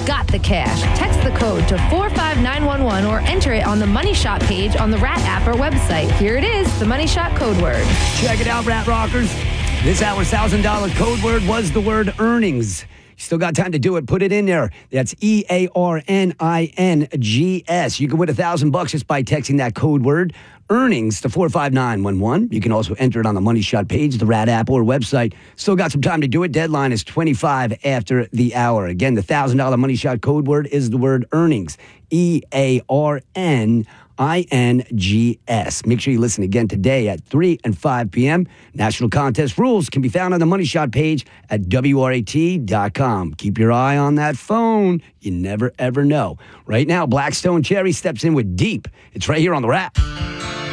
got the cash. Text the code to 45911 or enter it on the Money Shot page on the Rat app or website. Here it is, the Money Shot code word. Check it out, Rat Rockers. This hour's $1,000 code word was the word earnings. You still got time to do it. Put it in there. That's EARNINGS. You can win $1,000 just by texting that code word earnings to 45911. You can also enter it on the Money Shot page, the Rat app or website. Still got some time to do it. Deadline is 25 after the hour. Again, the $1,000 Money Shot code word is the word earnings. EARNINGS. Make sure you listen again today at 3 and 5 p.m. National contest rules can be found on the Money Shot page at WRAT.com. Keep your eye on that phone. You never, ever know. Right now, Blackstone Cherry steps in with Deep. It's right here on the Rat.